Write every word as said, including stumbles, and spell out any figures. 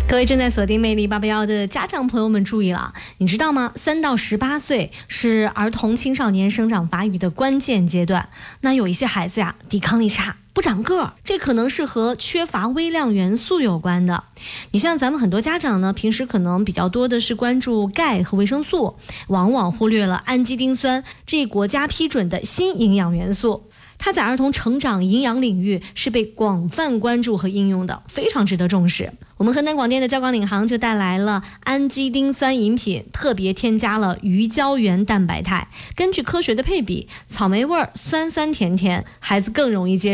各位正在锁定魅力八八幺的家长朋友们注意了，你知道吗？三到十八岁是儿童青少年生长发育的关键阶段。那有一些孩子呀，抵抗力差，不长个儿，这可能是和缺乏微量元素有关的。你像咱们很多家长呢，平时可能比较多的是关注钙和维生素，往往忽略了氨基丁酸这国家批准的新营养元素。它在儿童成长营养领域是被广泛关注和应用的，非常值得重视。我们河南广电的交广领航就带来了氨基丁酸饮品，特别添加了鱼胶原蛋白肽，根据科学的配比，草莓味儿，酸酸甜甜，孩子更容易接受。